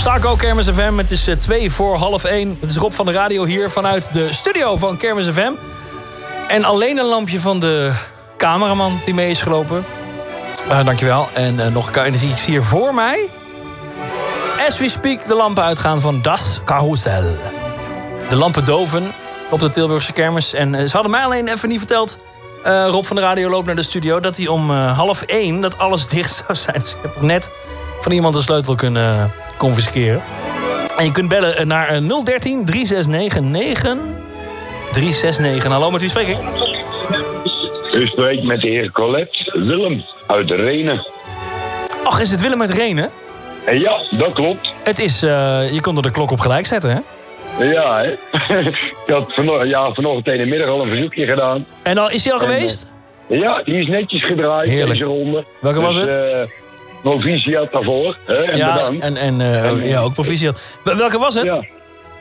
Starco Kermis FM, het is 1:02. Het is Rob van de Radio hier vanuit de studio van Kermis FM. En alleen een lampje van de cameraman die mee is gelopen. Dankjewel. En nog een zie ik hier voor mij. As we speak, de lampen uitgaan van Das Karussell. De lampen doven op de Tilburgse kermis. En ze hadden mij alleen even niet verteld... Rob van de Radio loopt naar de studio... dat hij om 1:30 dat alles dicht zou zijn. Dus ik heb net van iemand de sleutel kunnen confisceren. En je kunt bellen naar 013 369 9369. Hallo, met wie spreek ik? U spreekt met de heer Colette Willem uit Renen. Ach, is het Willem uit Renen? Ja, dat klopt. Het is, je kon er de klok op gelijk zetten, hè? Ja, hè? Ik had vanochtend in de middag al een verzoekje gedaan. En dan is hij al geweest? Ja, die is netjes gedraaid. Heerlijk. Deze ronde. Welke was het? Proficiat daarvoor. Hè? En ja, bedankt. Ja, ook proficiat. Welke was het? Ja.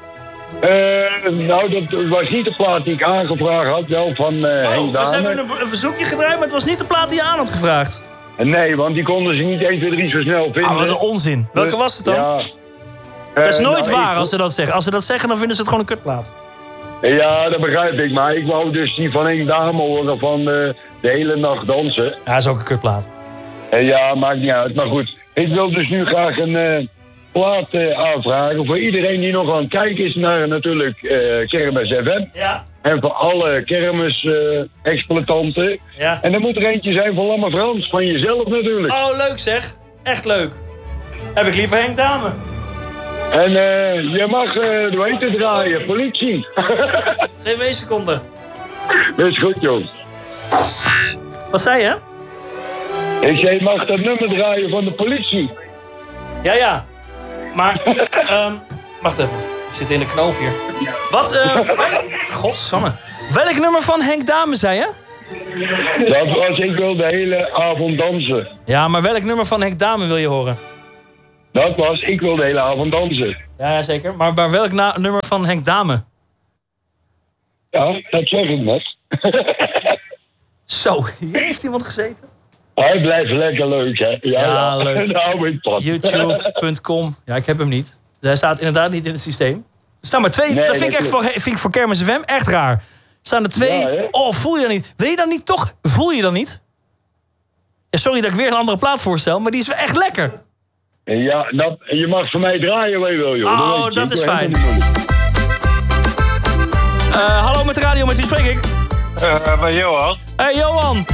Nou, dat was niet de plaat die ik aangevraagd had. Wel van Henk Dame. Ze hebben een verzoekje gedraaid, maar het was niet de plaat die je aan had gevraagd. Nee, want die konden ze niet 1, 2, 3 zo snel vinden. Ah, wat een onzin. Welke was het dan? Ja. Dat is nooit waar als ze dat zeggen. Als ze dat zeggen, dan vinden ze het gewoon een kutplaat. Ja, dat begrijp ik. Maar ik wou dus die van Henk Dame horen van de hele nacht dansen. Ja, dat is ook een kutplaat. Ja, maakt niet uit. Maar goed, ik wil dus nu graag een plaat aanvragen... voor iedereen die nog aan het kijken is naar natuurlijk Kermis FM. Ja. En voor alle kermis-exploitanten. Ja. En er moet er eentje zijn van Lamme Frans, van jezelf natuurlijk. Oh, leuk zeg. Echt leuk. Heb ik liever Henk Dame. En je mag, hoe heet het, draaien, politie. Geef 1 seconde. Dat is goed, joh. Wat zei je? Ik zei, je mag dat nummer draaien van de politie. Ja. Maar, wacht even. Ik zit in de knoop hier. Wat, godsamme. Welk nummer van Henk Dame zei je? Dat was, ik wil de hele avond dansen. Ja, maar welk nummer van Henk Dame wil je horen? Dat was, ik wil de hele avond dansen. Ja, zeker. Maar welk nummer van Henk Dame? Ja, dat zeg ik net. Zo, hier heeft iemand gezeten. Hij blijft lekker leuk, hè? Ja, leuk. Nou, YouTube.com. Ja, ik heb hem niet. Hij staat inderdaad niet in het systeem. Er staan maar 2. Nee, dat vind ik voor Kermis FM echt raar. Er staan er 2. Ja, voel je dat niet? Wil je dan niet toch? Voel je dan niet? Ja, sorry dat ik weer een andere plaat voorstel, maar die is wel echt lekker. Ja, je mag voor mij draaien waar je wil, joh. Oh, dat is fijn. Hallo met de radio, met wie spreek ik? Met Johan. Hey Johan.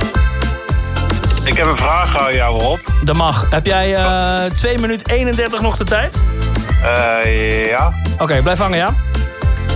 Ik heb een vraag aan jou, Rob. Dat mag. Heb jij 2 minuten 31 nog de tijd? Ja. Oké, blijf hangen, ja?